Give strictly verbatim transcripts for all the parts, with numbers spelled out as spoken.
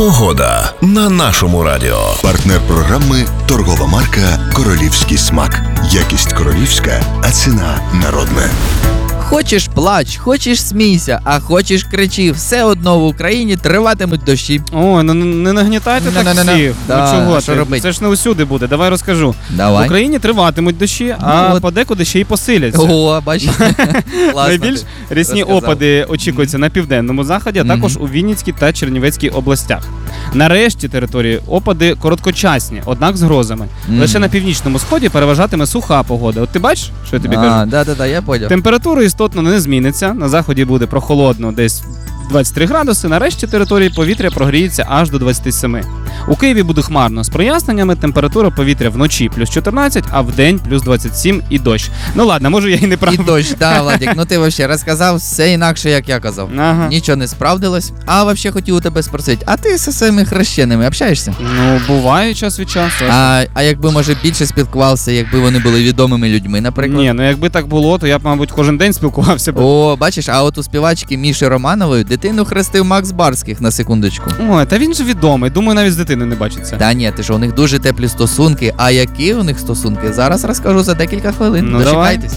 Погода на нашому радіо. Партнер програми – торгова марка «Королівський смак». Якість королівська, а ціна народна. Хочеш плач, хочеш смійся, а хочеш кричи. Все одно в Україні триватимуть дощі. Ой, ну не нагнітайте так Не-не-не. всіх. Да, Ну чого що ти? робить? Це ж не усюди буде. Давай розкажу. Давай. В Україні триватимуть дощі, Ну, а от. подекуди ще й посиляться. О, бачиш. Класно Найбільш ти рясні розказав. опади очікуються на південному заході, а також у Вінницькій та Чернівецькій областях. На решті території опади короткочасні, однак з грозами. Мгм. Лише на північному сході переважатиме суха погода. От ти бачиш, що я тобі А, кажу? да-да-да, я поняв. Температура істотно не зміниться. На заході буде прохолодно, десь двадцять три градуси. На решті території повітря прогріється аж до двадцять сім. У Києві буде хмарно з проясненнями. Температура повітря вночі плюс чотирнадцять, а в день плюс двадцять сім і дощ. Ну ладно, може я і не прав. І дощ, да, Владик, ну ти вообще розказав все інакше, як я казав. Ага. Нічого не справдилось. А вообще хотів у тебе спросити, а ти зі своїми хрещеними общаєшся? Ну, буває час від часу. А, а якби, може, більше спілкувався, якби вони були відомими людьми, наприклад? Ні, ну якби так було, то я б, мабуть, кожен день спілкувався б. О, бачиш, а от у співачки Міші Романової дитину хрестив Макс Барських, на секундочку. Ой, та він же відомий, думаю, навіть з дитини не бачиться. Та ні, ти ж у них дуже теплі стосунки. А які у них стосунки? Зараз розкажу за декілька хвилин. Ну, Дочекайтесь.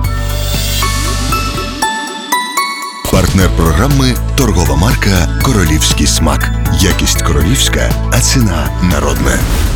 Партнер програми – торгова марка «Королівський смак». Якість королівська, а ціна народна.